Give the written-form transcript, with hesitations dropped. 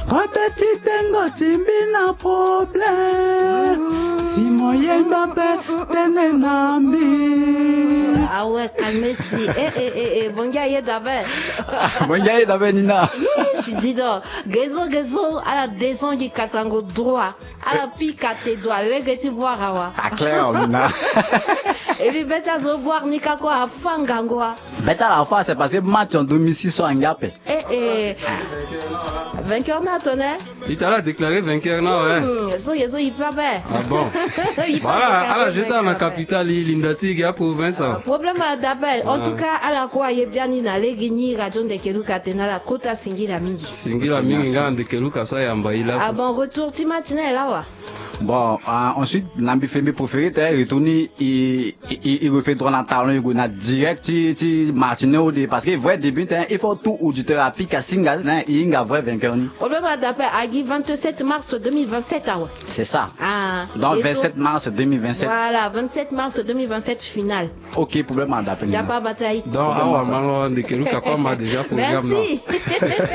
Repeti tengo timbina problème. Si moyen d'appel tenenambi. Ah ouais, calmez-y. Bon gars, il est d'abord. Bon gars, il est d'abord, Nina. Je dis donc, Gezo, à la descente du Kasango droit, à la pique à tes doigts, le que tu vois, Rawa. Ah, clair, Nina. Et puis, Beta, je vois Nikako à Fangangwa. Beta, la fois, c'est passé match en 2006 sur Angapé. Vainqueur, n'a tonné? Il t'a déclaré vainqueur, non, ouais. Gezo, il peut pas. Ah bon? Voilà, alors j'étais dans la capitale, l'Indati, il province. Problème d'appel. En tout cas, à la quoi, il y a bien une allégini, rajon de Keluka, tena la kota Singila Mingi. Singila Mingi, de Keluka, ça y a Mbaïla. Ah bon, retour, tu m'as tenu là, ouais. Bon, ensuite, l'ambifémie préféré, t'es retourné, il refait droit dans le talon, il a direct, Martineau, parce que vrai début, il faut tout auditeur à pique à Singal, il y a un vrai vainqueur. Problème d'appel, à 27 mars 2027, ah ouais. C'est ça. Ah. Donc, 27 mars 2027. Voilà, 27 mars 2027 finale. Ok, problème d'appel. Il n'y a pas bataille. Donc, de Keluka, comme a déjà programme. Merci.